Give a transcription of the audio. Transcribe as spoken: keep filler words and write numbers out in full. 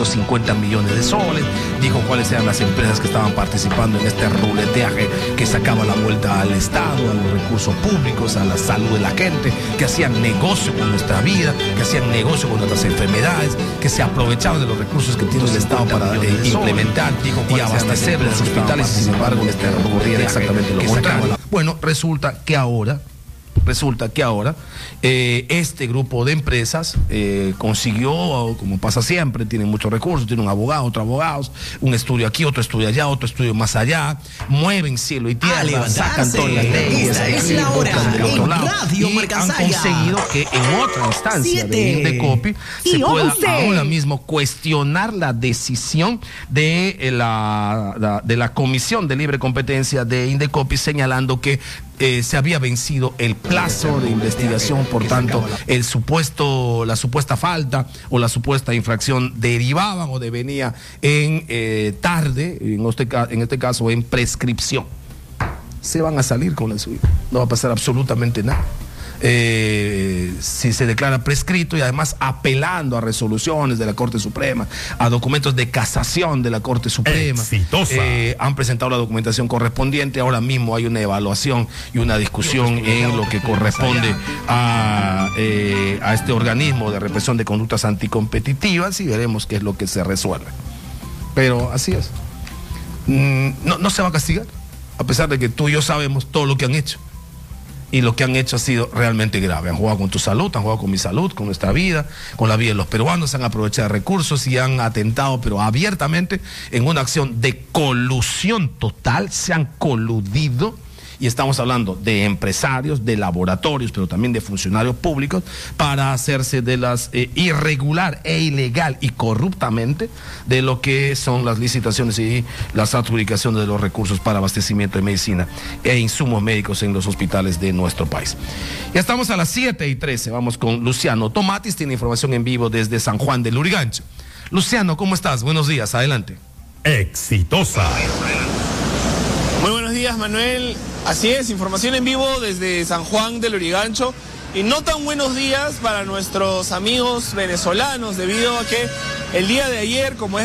ciento cincuenta millones de soles, dijo cuáles eran las empresas que estaban participando en este ruleteaje que sacaba la vuelta al Estado, a los recursos públicos, a la salud de la gente, que hacían negocio con nuestra vida, que hacían negocio con nuestras enfermedades, que se aprovechaban de los recursos que tiene el Estado para eh, implementar y abastecer los hospitales, y sin embargo este ocurría exactamente lo contrario. Bueno, resulta que ahora Resulta que ahora eh, este grupo de empresas eh, consiguió, como pasa siempre, tienen muchos recursos, tienen un abogado, otro abogado, un estudio aquí, otro estudio allá, otro estudio más allá, mueven cielo y tierra, sacan todas las leyes, esta es la hora del otro en lado, Radio y Marca han Saya. conseguido que en otra instancia Siete. de Indecopi se Y pueda once. ahora mismo cuestionar la decisión de eh, la, la, de la Comisión de Libre Competencia de Indecopi, señalando que Eh, se había vencido el plazo de investigación, por tanto, el supuesto, la supuesta falta o la supuesta infracción derivaban o devenía en eh, tarde, en este, en este caso en prescripción. Se van a salir con la suya, no va a pasar absolutamente nada. Eh, si se declara prescrito y además apelando a resoluciones de la Corte Suprema, a documentos de casación de la Corte Suprema, eh, han presentado la documentación correspondiente. Ahora mismo hay una evaluación y una discusión en lo que corresponde a, eh, a este organismo de represión de conductas anticompetitivas, y veremos qué es lo que se resuelve. Pero así es. Mm, no, no se va a castigar, a pesar de que tú y yo sabemos todo lo que han hecho. Y lo que han hecho ha sido realmente grave. Han jugado con tu salud, han jugado con mi salud, con nuestra vida, con la vida de los peruanos, han aprovechado recursos y han atentado, pero abiertamente, en una acción de colusión total. Se han coludido, y estamos hablando de empresarios, de laboratorios, pero también de funcionarios públicos, para hacerse de las eh, irregular e ilegal y corruptamente de lo que son las licitaciones y las adjudicaciones de los recursos para abastecimiento de medicina e insumos médicos en los hospitales de nuestro país. Ya estamos a las siete y trece, vamos con Luciano Tomatis, tiene información en vivo desde San Juan del Lurigancho. Luciano, ¿cómo estás? Buenos días, adelante. Exitosa. Muy buenos días, Manuel. Así es, información en vivo desde San Juan del Lurigancho. Y no tan buenos días para nuestros amigos venezolanos, debido a que el día de ayer, como es